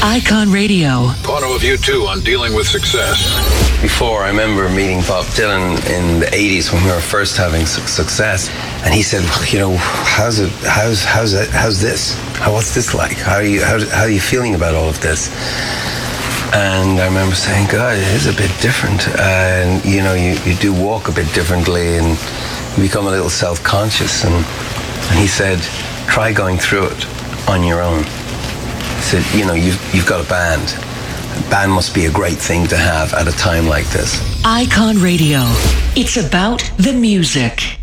Icon Radio. Point of view, too, on dealing with success. Before, I remember meeting Bob Dylan in the 80s when we were first having success. And he said, well, you know, how's this? What's this like? How are you feeling about all of this? And I remember saying, God, it is a bit different. And, you know, you do walk a bit differently and you become a little self-conscious. And he said, try going through it on your own. He said, you know, you've got a band. A band must be a great thing to have at a time like this. Icon Radio. It's about the music.